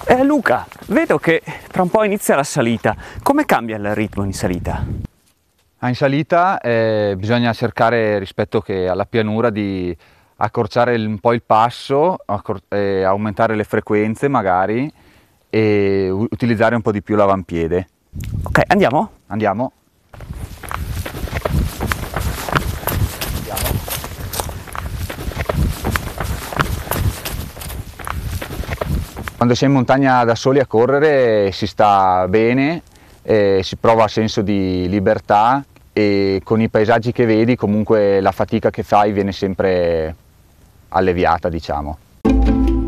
Luca, vedo che tra un po' inizia la salita. Come cambia il ritmo in salita? In salita bisogna cercare rispetto che alla pianura di accorciare un po' il passo, aumentare le frequenze magari e utilizzare un po' di più l'avampiede. Ok, andiamo? Andiamo. Quando si è in montagna da soli a correre si sta bene, si prova senso di libertà e con i paesaggi che vedi comunque la fatica che fai viene sempre alleviata, diciamo.